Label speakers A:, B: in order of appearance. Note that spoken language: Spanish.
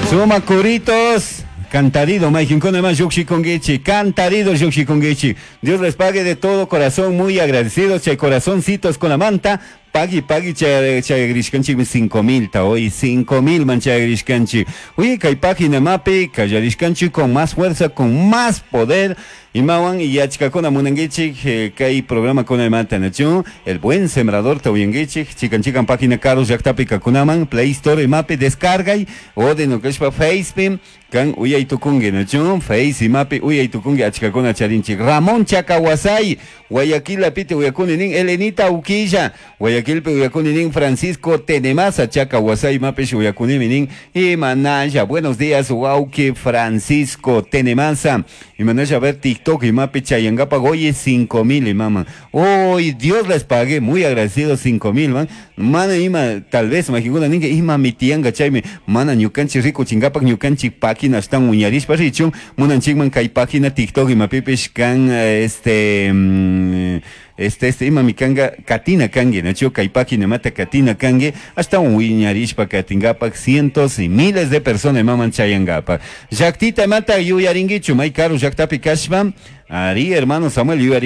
A: Suma coritos. Cantarido, Maikinkone más Yuxi Kongichi, cantarido Yuxi Kongichi. Dios les pague de todo corazón, muy agradecidos, chay corazoncitos con la manta. Pagui, chay grishkanchi 5,000 ta hoy, 5,000 man chay grishkanchi. Uy, kay página mapi, kay grishkanchi con más fuerza, con más poder. Y mawan y yachkakona munangichi, kay programa con el manta nachu, el buen sembrador tawiangichi, chican página caros yaktapika kunaman, Play Store y mapi descarga y o de no que es pa Facebook. Kan uyay tukungi nachu, Face y mapi uyay tukungi achkakona charinchi. Ramón Chacawasay, Guayaquil lapite uyakuninin, Elenita Uquilla, Guayaquil pe uyakuninin, Francisco Tenemasa Chacawasay mapi uyakuninin, y Manaya, buenos días, Uauque Francisco Tenemasa, y Manaya a ver TikTok y mapi Chayangapa Goye 5,000 y mama. Hoy Dios les pague, muy agradecido 5,000 man. Mana ima, tal vez majiguna ninge ima mitianga chayme, mana ñukanchi rico chingapak ñukanchi página están uñarishpa richun, munan chingman kay página TikTok y mapipish kan ima mikanga katina kange nacho kay página mata katina kange hasta un uñarishpa katingapak cientos y miles de personas maman chayangapa. Jactita mata yuyaringichu may caro jactapi kashpam, Ari hermano Samuel